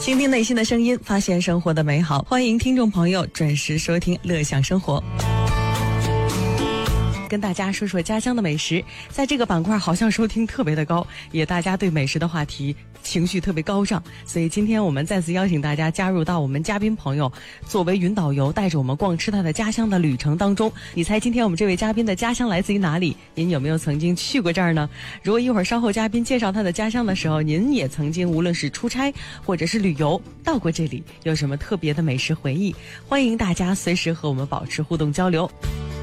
倾听内心的声音，发现生活的美好。欢迎听众朋友准时收听乐享生活。跟大家说说家乡的美食，在这个板块好像收听特别的高，也大家对美食的话题情绪特别高涨，所以今天我们再次邀请大家加入到我们嘉宾朋友作为云导游，带着我们逛吃他的家乡的旅程当中。你猜今天我们这位嘉宾的家乡来自于哪里？您有没有曾经去过这儿呢？如果一会儿稍后嘉宾介绍他的家乡的时候，您也曾经无论是出差或者是旅游到过这里，有什么特别的美食回忆？欢迎大家随时和我们保持互动交流。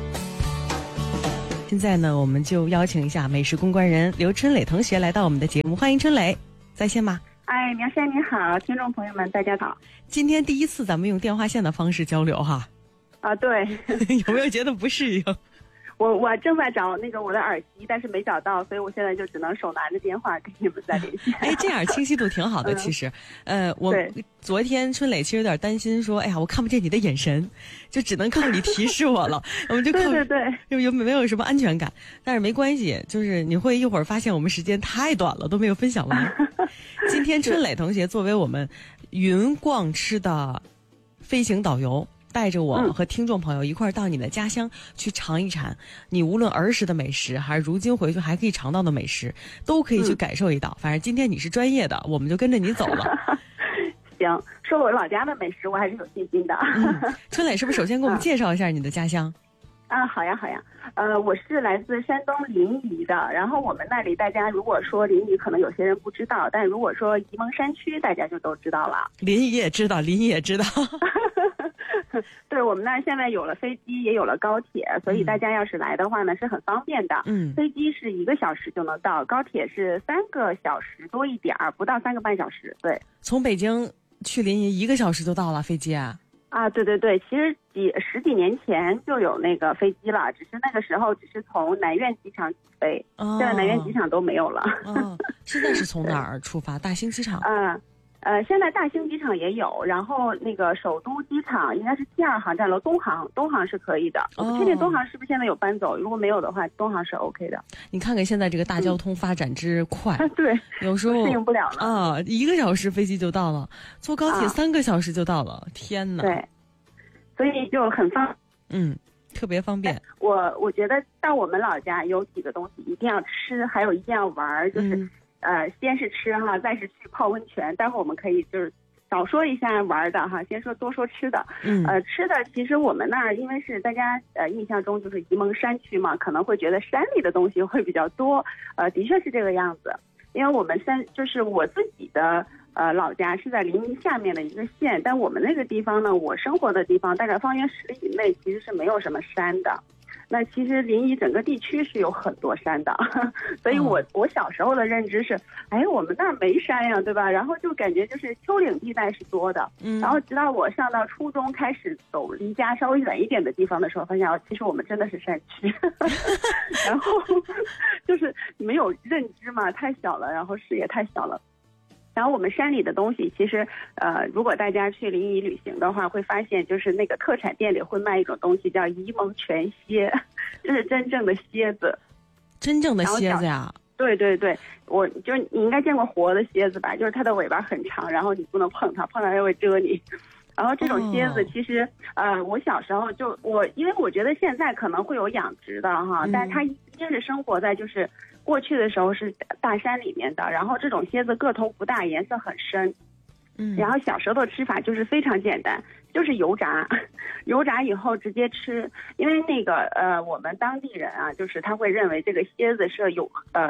现在呢，我们就邀请一下美食公关人刘春磊同学来到我们的节目，欢迎春磊，在线吗？ 哎，苗山你好，听众朋友们大家好。 今天第一次咱们用电话线的方式交流哈。 啊，对。 有没有觉得不适应？ 我正在找那个我的耳机，但是没找到，所以我现在就只能手拿着电话跟你们在联系。 哎，这样清晰度挺好的，其实。我昨天春磊其实有点担心说，哎呀，我看不见你的眼神，就只能靠你提示我了。我们就靠对， 有没有什么安全感？但是没关系，就是你会一会儿发现我们时间太短了，都没有分享完。今天春磊同学作为我们云逛吃的飞行导游，带着我和听众朋友一块儿到你的家乡去尝一尝，你无论儿时的美食，还是如今回去还可以尝到的美食，都可以去感受一道。反正今天你是专业的，我们就跟着你走了。 行，说我老家的美食，我还是有信心的。 春磊是不是首先给我们介绍一下你的家乡？ 好呀。我是来自山东临沂的，然后我们那里大家如果说临沂，可能有些人不知道，但如果说沂蒙山区，大家就都知道了。 临沂也知道。 对，我们那儿现在有了飞机，也有了高铁，所以大家要是来的话呢，是很方便的。飞机是1个小时就能到，高铁是3个小时多一点儿，不到3个半小时。对， 从北京去临沂1个小时就到了飞机啊？ 啊，对，其实十几年前就有那个飞机了，只是那个时候只是从南苑机场起飞，现在南苑机场都没有了。 现在是从哪儿出发？大兴机场？ 现在大兴机场也有，然后那个首都机场应该是第2航站楼，东航是可以的。我不确定东航是不是现在有搬走，如果没有的话，东航是 OK 的。 你看看现在这个大交通发展之快， 对， 有时候适应不了了啊，1个小时飞机就到了，坐高铁3个小时就到了，天哪！ 对，所以就很特别方便。 我觉得到我们老家有几个东西一定要吃，还有一定要玩，就是先是吃哈，再是去泡温泉。待会儿我们可以就是少说一下玩的哈，先多说吃的。吃的其实我们那儿因为是大家印象中就是沂蒙山区嘛，可能会觉得山里的东西会比较多。的确是这个样子，因为我们就是我自己的老家是在临沂下面的一个县，但我们那个地方呢，我生活的地方大概方圆10里以内其实是没有什么山的。那其实临沂整个地区是有很多山的，所以我小时候的认知是，我们那儿没山呀，对吧？然后就感觉就是丘陵地带是多的。然后直到我上到初中开始走离家稍微远一点的地方的时候，发现其实我们真的是山区。然后就是没有认知嘛，太小了，然后视野太小了。然后我们山里的东西，其实如果大家去临沂旅行的话，会发现就是那个特产店里会卖一种东西叫沂蒙全蝎，这是真正的蝎子。真正的蝎子呀？对，你应该见过活的蝎子吧？就是它的尾巴很长，然后你不能碰它，碰它就会蛰你。然后这种蝎子其实我小时候因为我觉得现在可能会有养殖的哈，但是它一定是生活在就是过去的时候是大山里面的，然后这种蝎子个头不大，颜色很深。然后小时候的吃法就是非常简单，就是油炸以后直接吃，因为那个我们当地人啊，就是他会认为这个蝎子是有